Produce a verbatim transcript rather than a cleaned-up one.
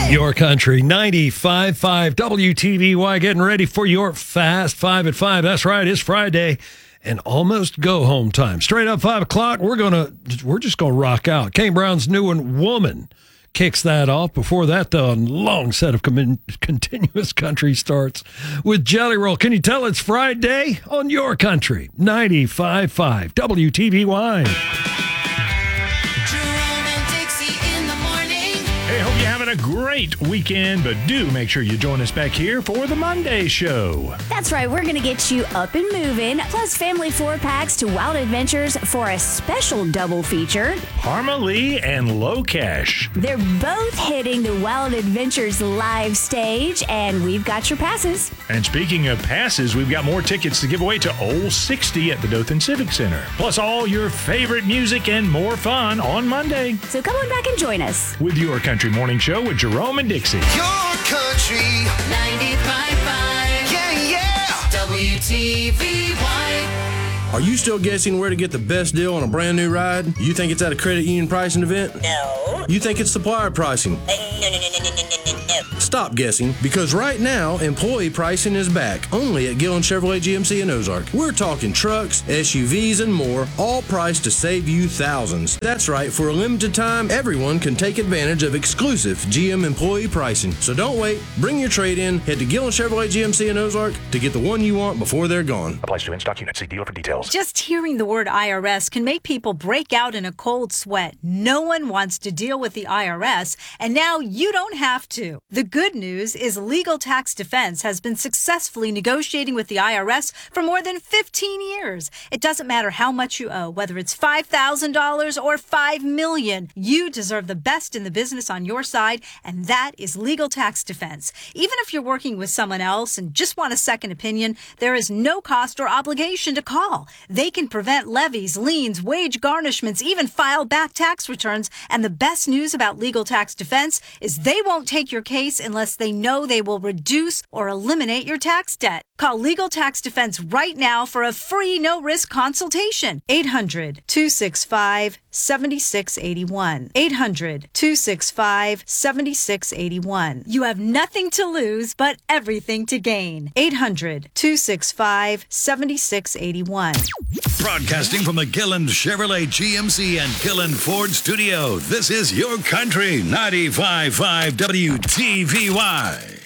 Your Country, ninety-five point five W T V Y, getting ready for your Fast Five at Five. That's right, it's Friday and almost go home time. Straight up five o'clock, we're gonna we're just gonna rock out. Kane Brown's new one, Woman, kicks that off. Before that, the long set of com- continuous country starts with Jelly Roll. Can you tell it's Friday on Your Country, ninety-five point five W T V Y. Hey, hope you're having a great weekend, but do make sure you join us back here for the Monday show. That's right, we're going to get you up and moving, plus family four packs to Wild Adventures for a special double feature. Harma Lee and Low Cash. They're both hitting the Wild Adventures live stage, and we've got your passes. And speaking of passes, we've got more tickets to give away to Old sixty at the Dothan Civic Center. Plus all your favorite music and more fun on Monday. So come on back and join us. With Your Country Morning Show with Jerome and Dixie. Your Country ninety-five point five Yeah, yeah. W T V Y. Are you still guessing where to get the best deal on a brand new ride? You think it's at a credit union pricing event? No. You think it's supplier pricing? Uh, no, no, no, no, no, no, no, no. Stop guessing, because right now, employee pricing is back, only at Gillen Chevrolet G M C in Ozark. We're talking trucks, S U Vs, and more, all priced to save you thousands. That's right, for a limited time, everyone can take advantage of exclusive G M employee pricing. So don't wait, bring your trade-in, head to Gillen Chevrolet G M C in Ozark to get the one you want before they're gone. Applies to in-stock units. See dealer for details. Just hearing the word I R S can make people break out in a cold sweat. No one wants to deal with the I R S, and now you don't have to. The good news is Legal Tax Defense has been successfully negotiating with the I R S for more than fifteen years. It doesn't matter how much you owe, whether it's five thousand dollars or five million dollars. You deserve the best in the business on your side, and that is Legal Tax Defense. Even if you're working with someone else and just want a second opinion, there is no cost or obligation to call. They can prevent levies, liens, wage garnishments, even file back tax returns. And the best news about Legal Tax Defense is they won't take your case unless they know they will reduce or eliminate your tax debt. Call Legal Tax Defense right now for a free no-risk consultation. eight hundred, two six five, seven six eight one. eight hundred, two six five, seven six eight one. You have nothing to lose but everything to gain. eight hundred, two six five, seven six eight one. Broadcasting from the Gillen Chevrolet G M C and Gillen Ford Studio, this is Your Country, ninety-five point five W T V Y.